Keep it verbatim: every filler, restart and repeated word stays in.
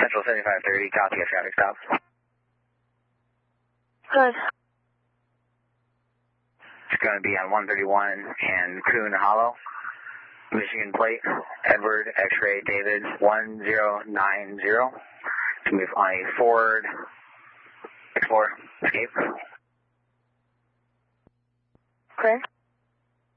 Central seventy-five thirty, copy a traffic stop. Good. It's going to be on one thirty-one and Coon Hollow. Michigan plate, Edward, X-ray, David, one zero nine zero. To move on a Ford Explorer, escape. Okay.